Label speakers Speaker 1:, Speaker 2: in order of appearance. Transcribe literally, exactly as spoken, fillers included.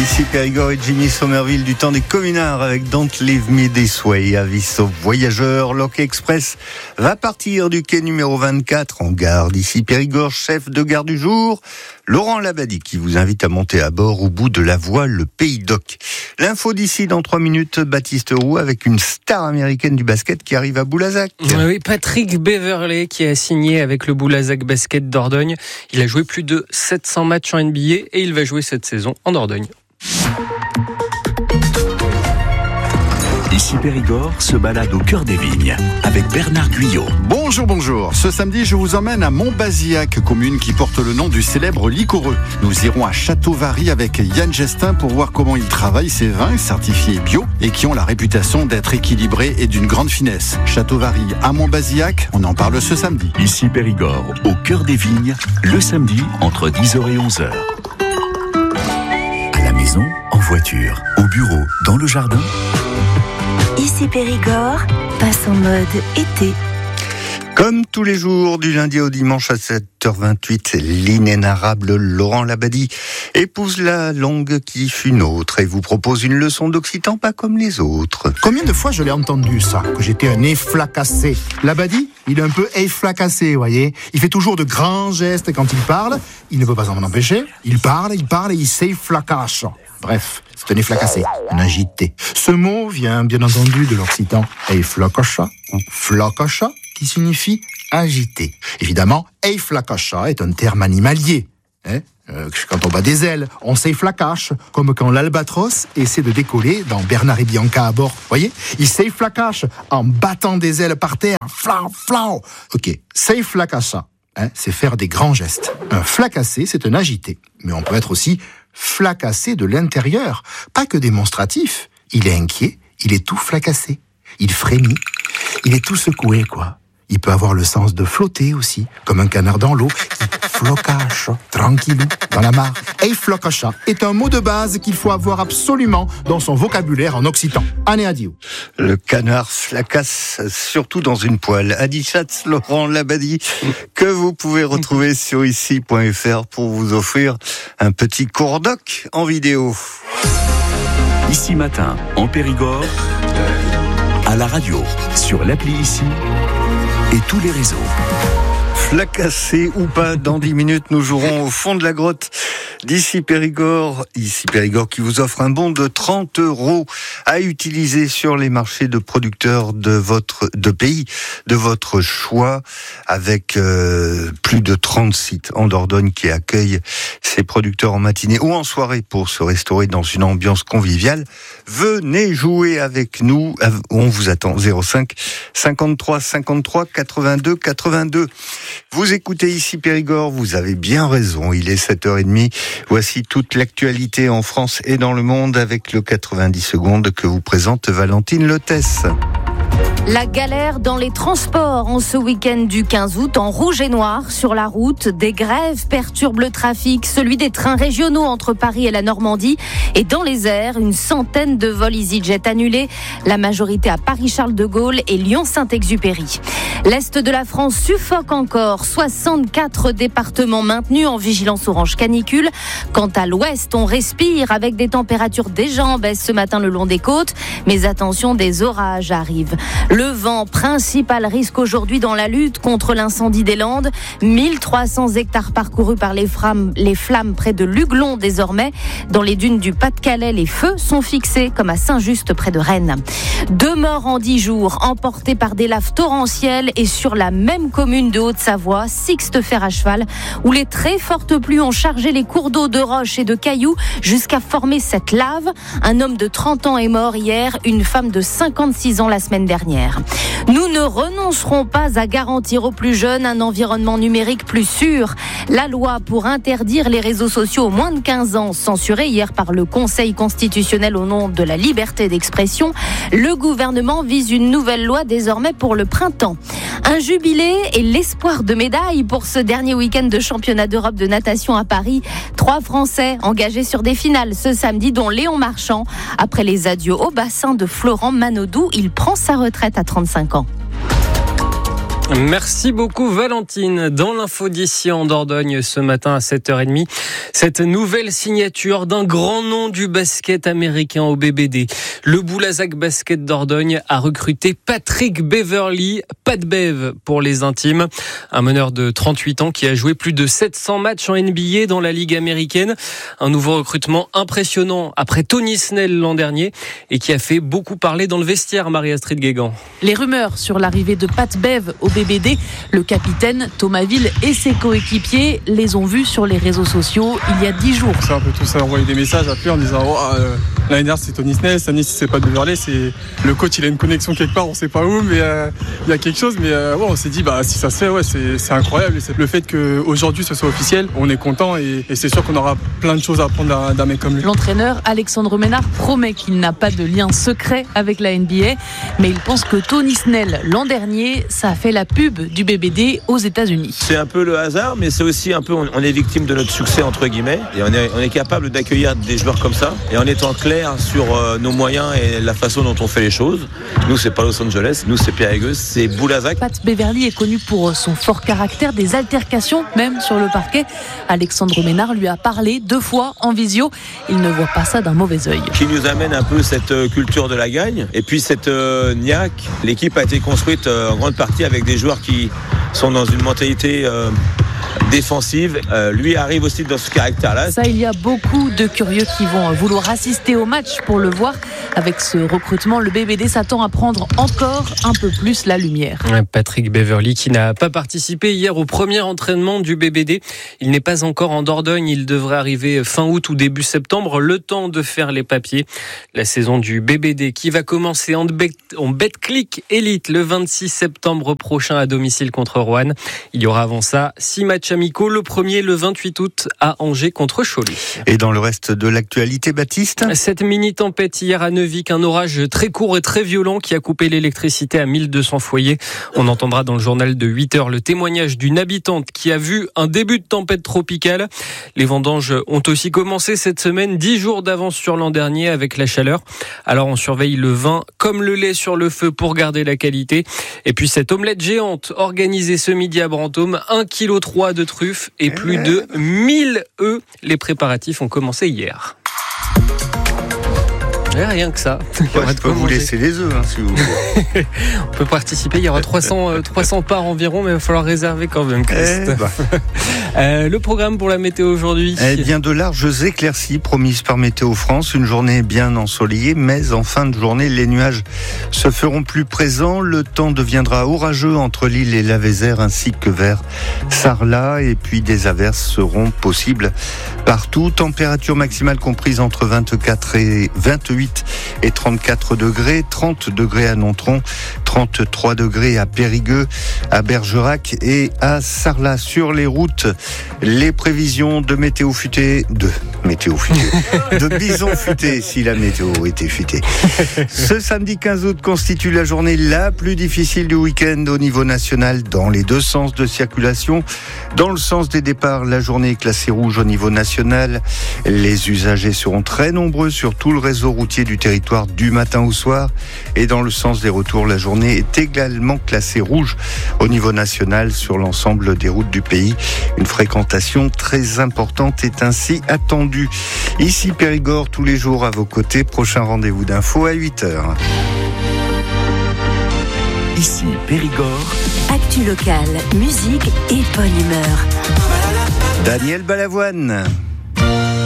Speaker 1: Ici Périgord et Jimmy Somerville du temps des communards avec Don't Leave Me This Way. Avis aux voyageurs, l'Ok Express va partir du quai numéro vingt-quatre en gare d'ici Périgord. Chef de gare du jour, Laurent Labadie, qui vous invite à monter à bord au bout de la voie le Pays d'Oc. L'info d'ici dans trois minutes, Baptiste Roux avec une star américaine du basket qui arrive à Boulazac.
Speaker 2: Oui, Patrick Beverley qui a signé avec le Boulazac Basket Dordogne. Il a joué plus de sept cents matchs en N B A et il va jouer cette saison en Dordogne.
Speaker 3: Ici Périgord se balade au cœur des vignes avec Bernard Guyot.
Speaker 4: Bonjour, bonjour. Ce samedi, je vous emmène à Montbazillac, commune qui porte le nom du célèbre liquoreux. Nous irons à Château-Vary avec Yann Gestin pour voir comment il travaille ses vins certifiés bio et qui ont la réputation d'être équilibrés et d'une grande finesse. Château-Vary à Montbazillac, on en parle ce samedi.
Speaker 3: Ici Périgord, au cœur des vignes, le samedi entre dix heures et onze heures. À la maison, en voiture, au bureau, dans le jardin.
Speaker 5: Ici Périgord passe en mode été.
Speaker 1: Comme tous les jours, du lundi au dimanche à sept heures vingt-huit, l'inénarrable Laurent Labadie épouse la langue qui fut nôtre et vous propose une leçon d'occitan pas comme les autres.
Speaker 6: Combien de fois je l'ai entendu ça, que j'étais un efflacassé. Labadie, il est un peu efflacassé, voyez. Il fait toujours de grands gestes quand il parle, il ne peut pas s'en empêcher. Il parle, il parle et il s'efflacache. Bref, c'est un efflacassé, un agité. Ce mot vient bien entendu de l'occitan efflacacha ou flacacha, qui signifie agité. Évidemment, efflacacha est un terme animalier. Hein euh, quand on bat des ailes, on s'efflacache, comme quand l'albatros essaie de décoller dans Bernard et Bianca à bord. Voyez, il s'efflacache en battant des ailes par terre. Flau, flau. Ok, s'efflacacha, hein, c'est faire des grands gestes. Un flacassé, c'est un agité. Mais on peut être aussi flacassé de l'intérieur, pas que démonstratif. Il est inquiet, il est tout flacassé. Il frémit, il est tout secoué, quoi. Il peut avoir le sens de flotter aussi, comme un canard dans l'eau. Il flocache, tranquillou, dans la mare. Et flocacha est un mot de base qu'il faut avoir absolument dans son vocabulaire en occitan. Année adieu.
Speaker 1: Le canard flacasse, surtout dans une poêle. Adi Schatz, Laurent Labadie, que vous pouvez retrouver sur ici point f r pour vous offrir un petit cours doc en vidéo.
Speaker 3: Ici matin, en Périgord, à la radio, sur l'appli Ici et tous les réseaux.
Speaker 1: Flacassé ou pas, dans dix minutes, nous jouerons au fond de la grotte d'ici Périgord. Ici Périgord qui vous offre un bon de trente euros à utiliser sur les marchés de producteurs de votre de pays de votre choix, avec euh, plus de trente sites en Dordogne qui accueillent ces producteurs en matinée ou en soirée pour se restaurer dans une ambiance conviviale. Venez jouer avec nous. On vous attend. zéro cinq cinquante-trois cinquante-trois quatre-vingt-deux quatre-vingt-deux. Vous écoutez ici Périgord, vous avez bien raison, il est sept heures trente. Voici toute l'actualité en France et dans le monde avec le quatre-vingt-dix secondes que vous présente Valentine Lotès.
Speaker 7: La galère dans les transports en ce week-end du quinze août, en rouge et noir sur la route. Des grèves perturbent le trafic, celui des trains régionaux entre Paris et la Normandie. Et dans les airs, une centaine de vols EasyJet annulés. La majorité à Paris-Charles de Gaulle et Lyon-Saint-Exupéry. L'Est de la France suffoque encore. soixante-quatre départements maintenus en vigilance orange canicule. Quant à l'Ouest, on respire avec des températures déjà en baisse ce matin le long des côtes. Mais attention, des orages arrivent. Le vent, principal risque aujourd'hui dans la lutte contre l'incendie des Landes. mille trois cents hectares parcourus par les flammes, les flammes près de Luglon désormais. Dans les dunes du Pas-de-Calais, les feux sont fixés comme à Saint-Just près de Rennes. Deux morts en dix jours, emportés par des laves torrentielles et sur la même commune de Haute-Savoie, Sixte Fer à cheval, où les très fortes pluies ont chargé les cours d'eau de roches et de cailloux jusqu'à former cette lave. Un homme de trente ans est mort hier, une femme de cinquante-six ans la semaine dernière. Nous ne renoncerons pas à garantir aux plus jeunes un environnement numérique plus sûr. La loi pour interdire les réseaux sociaux aux moins de quinze ans, censurée hier par le Conseil constitutionnel au nom de la liberté d'expression, le gouvernement vise une nouvelle loi désormais pour le printemps. Un jubilé et l'espoir de médaille pour ce dernier week-end de championnat d'Europe de natation à Paris. Trois Français engagés sur des finales ce samedi, dont Léon Marchand. Après les adieux au bassin de Florent Manodou, il prend sa retraite à trente-cinq ans.
Speaker 2: Merci beaucoup Valentine. Dans l'info d'ici en Dordogne ce matin à sept heures trente, cette nouvelle signature d'un grand nom du basket américain au B B D. Le Boulazac Basket Dordogne a recruté Patrick Beverley, Pat Bev pour les intimes. Un meneur de trente-huit ans qui a joué plus de sept cents matchs en N B A dans la Ligue américaine. Un nouveau recrutement impressionnant après Tony Snell l'an dernier et qui a fait beaucoup parler dans le vestiaire, Marie-Astrid Guégan.
Speaker 8: Les rumeurs sur l'arrivée de Pat Bev au B B D, le capitaine Thomas Ville et ses coéquipiers les ont vus sur les réseaux sociaux il y a dix jours.
Speaker 9: C'est un peu tous envoyer des messages à en disant oh, euh, l'année dernière c'est Tony Snell, cette année si c'est pas Beverley, c'est le coach, il a une connexion quelque part, on sait pas où, mais euh, il y a quelque chose. Mais euh, ouais, on s'est dit bah si ça se fait, ouais, c'est, c'est incroyable. Et c'est le fait qu'aujourd'hui ce soit officiel, on est content et, et c'est sûr qu'on aura plein de choses à apprendre d'un, d'un mec comme lui.
Speaker 8: L'entraîneur Alexandre Ménard promet qu'il n'a pas de lien secret avec la N B A, mais il pense que Tony Snell l'an dernier, ça a fait la pub du B B D aux États-Unis.
Speaker 10: C'est un peu le hasard, mais c'est aussi un peu, on est victime de notre succès entre guillemets, et on est, on est capable d'accueillir des joueurs comme ça, et en étant clair sur euh, nos moyens et la façon dont on fait les choses. Nous, c'est pas Los Angeles, nous, c'est Périgueux, c'est Boulazac.
Speaker 8: Pat Beverley est connu pour son fort caractère, des altercations même sur le parquet. Alexandre Ménard lui a parlé deux fois en visio. Il ne voit pas ça d'un mauvais œil.
Speaker 10: Qui nous amène un peu cette culture de la gagne, et puis cette euh, niaque. L'équipe a été construite euh, en grande partie avec des joueurs qui sont dans une mentalité euh, défensive. Euh, lui arrive aussi dans ce caractère-là.
Speaker 8: Ça, il y a beaucoup de curieux qui vont vouloir assister au match pour le voir. Avec ce recrutement, le B B D s'attend à prendre encore un peu plus la lumière.
Speaker 2: Patrick Beverley qui n'a pas participé hier au premier entraînement du B B D. Il n'est pas encore en Dordogne. Il devrait arriver fin août ou début septembre. Le temps de faire les papiers. La saison du B B D qui va commencer en Betclic Elite le vingt-six septembre prochain à domicile contre Roanne. Il y aura avant ça six matchs amicaux. Le premier le vingt-huit août à Angers contre Cholet.
Speaker 1: Et dans le reste de l'actualité, Baptiste ?
Speaker 2: Cette mini-tempête hier à Neuvic, un orage très court et très violent qui a coupé l'électricité à mille deux cents foyers. On entendra dans le journal de huit heures le témoignage d'une habitante qui a vu un début de tempête tropicale. Les vendanges ont aussi commencé cette semaine, dix jours d'avance sur l'an dernier avec la chaleur. Alors on surveille le vin comme le lait sur le feu pour garder la qualité. Et puis cette omelette géante organisée ce midi à Brantôme, un virgule trois kilos de truffes et plus de mille œufs. Les préparatifs ont commencé hier. Rien que ça.
Speaker 1: Ouais, je peux vous laisser les œufs, hein, si vous voulez.
Speaker 2: On peut participer. Il y aura trois cents, euh, trois cents parts environ, mais il va falloir réserver quand même, Christ.
Speaker 1: Eh bah.
Speaker 2: euh, le programme pour la météo aujourd'hui.
Speaker 1: Eh bien, de larges éclaircies promises par Météo France. Une journée bien ensoleillée, mais en fin de journée, les nuages se feront plus présents. Le temps deviendra orageux entre Lille et la Vézère, ainsi que vers Sarlat. Et puis, des averses seront possibles partout. Température maximale comprise entre vingt-quatre et vingt-huit et trente-quatre degrés, trente degrés à Nontron, trente-trois degrés à Périgueux, à Bergerac et à Sarlat. Sur les routes, les prévisions de météo futé, de météo futé, de bison futé, si la météo était futée. Ce samedi quinze août constitue la journée la plus difficile du week-end au niveau national dans les deux sens de circulation. Dans le sens des départs, la journée est classée rouge au niveau national. Les usagers seront très nombreux sur tout le réseau routier du territoire du matin au soir. Et dans le sens des retours, la journée est également classée rouge au niveau national sur l'ensemble des routes du pays. Une fréquentation très importante est ainsi attendue. Ici Périgord, tous les jours à vos côtés. Prochain rendez-vous d'info à huit heures.
Speaker 3: Ici Périgord.
Speaker 5: Actu locale, musique et bonne humeur.
Speaker 1: Daniel Balavoine.